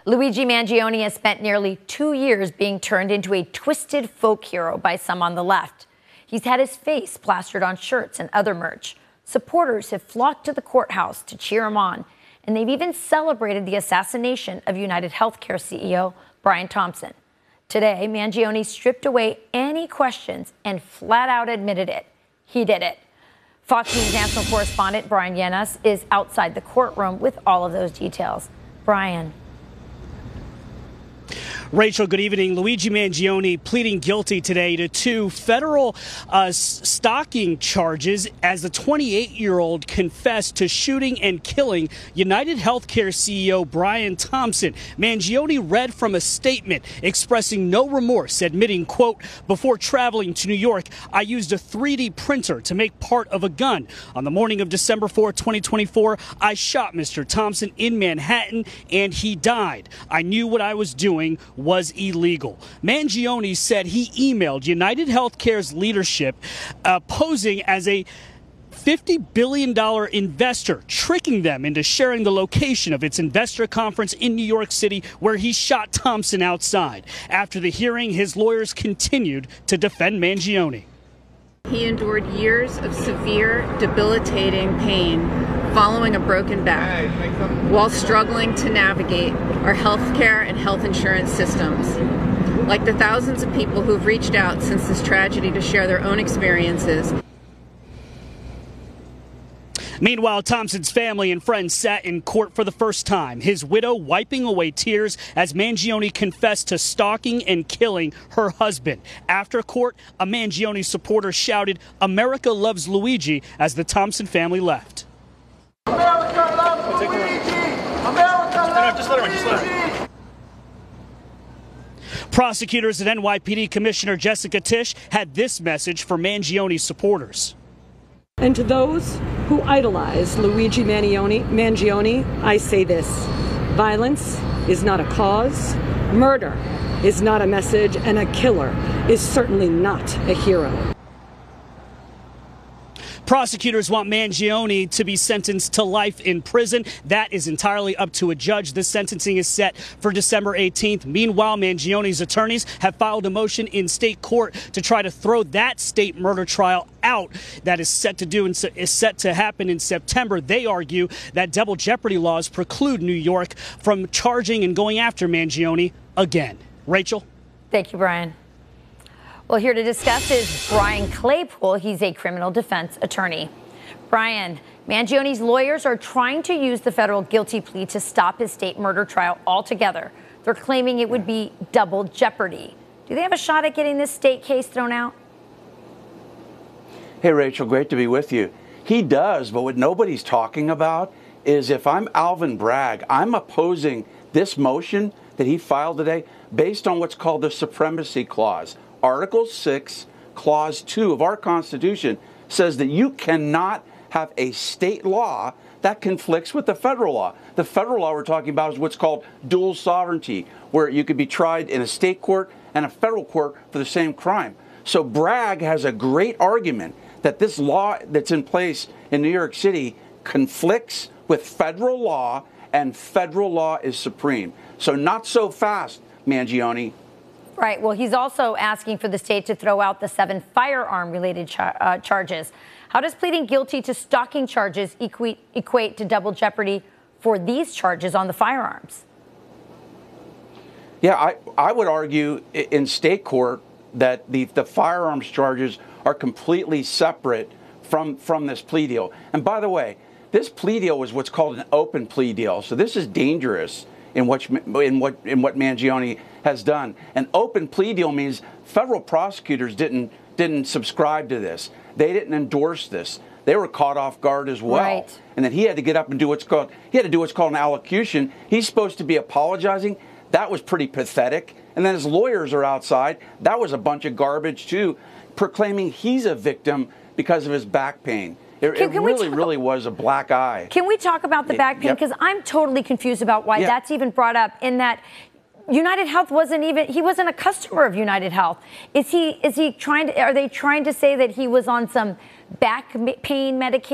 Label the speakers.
Speaker 1: Luigi Mangione has spent nearly 2 years being turned into a twisted folk hero by some on the left. He's had his face plastered on shirts and other merch. Supporters have flocked to the courthouse to cheer him on, and they've even celebrated the assassination of United Healthcare CEO Brian Thompson. Today, Mangione stripped away any questions and flat out admitted it. He did it. Fox News national correspondent Brian Llenas is outside the courtroom with all of those details. Brian.
Speaker 2: Rachel, good evening. Luigi Mangione pleading guilty today to 2 federal stalking charges as the 28-year-old confessed to shooting and killing United Healthcare CEO Brian Thompson. Mangione read from a statement expressing no remorse, admitting, quote, "Before traveling to New York, I used a 3D printer to make part of a gun. On the morning of December 4, 2024, I shot Mr. Thompson in Manhattan and he died. I knew what I was doing was illegal." Mangione said he emailed United Healthcare's leadership posing as a $50 billion investor, tricking them into sharing the location of its investor conference in New York City, where he shot Thompson outside. After the hearing, his lawyers continued to defend Mangione.
Speaker 3: He endured years of severe, debilitating pain following a broken back while struggling to navigate our healthcare and health insurance systems. Like the thousands of people who've reached out since this tragedy to share their own experiences.
Speaker 2: Meanwhile, Thompson's family and friends sat in court for the first time, his widow wiping away tears as Mangione confessed to stalking and killing her husband. After court, a Mangione supporter shouted, "America loves Luigi," as the Thompson family left.
Speaker 4: America loves Luigi! America loves Luigi!
Speaker 2: Prosecutors and NYPD Commissioner Jessica Tisch had this message for Mangione's supporters.
Speaker 5: And to those who idolize Luigi Mangione, I say this: violence is not a cause, murder is not a message, and a killer is certainly not a hero.
Speaker 2: Prosecutors want Mangione to be sentenced to life in prison. That is entirely up to a judge. This sentencing is set for December 18th. Meanwhile, Mangione's attorneys have filed a motion in state court to try to throw that state murder trial out. That is set to happen in September. They argue that double jeopardy laws preclude New York from charging and going after Mangione again. Rachel?
Speaker 1: Thank you, Brian. Well, here to discuss is Brian Claypool. He's a criminal defense attorney. Brian, Mangione's lawyers are trying to use the federal guilty plea to stop his state murder trial altogether. They're claiming it would be double jeopardy. Do they have a shot at getting this state case thrown out?
Speaker 6: Hey, Rachel, great to be with you. He does, but what nobody's talking about is if I'm Alvin Bragg, I'm opposing this motion that he filed today based on what's called the Supremacy Clause. Article 6, Clause 2 of our Constitution says that you cannot have a state law that conflicts with the federal law. The federal law we're talking about is what's called dual sovereignty, where you could be tried in a state court and a federal court for the same crime. So Bragg has a great argument that this law that's in place in New York City conflicts with federal law, and federal law is supreme. So not so fast, Mangione.
Speaker 1: Right. Well, he's also asking for the state to throw out the 7 firearm-related charges. How does pleading guilty to stalking charges equate to double jeopardy for these charges on the firearms?
Speaker 6: Yeah, I would argue in state court that the firearms charges are completely separate from this plea deal. And by the way, this plea deal was what's called an open plea deal. So this is dangerous in what Mangione has done. An open plea deal means federal prosecutors didn't subscribe to this. They didn't endorse this. They were caught off guard as well. Right. And then he had to get up and do what's called an allocution. He's supposed to be apologizing. That was pretty pathetic. And then his lawyers are outside. That was a bunch of garbage too, proclaiming he's a victim because of his back pain. It really was a black eye.
Speaker 1: Can we talk about the back pain? Because I'm totally confused about why that's even brought up, in that United Health he wasn't a customer of United Health. Are they trying to say that he was on some back pain medication?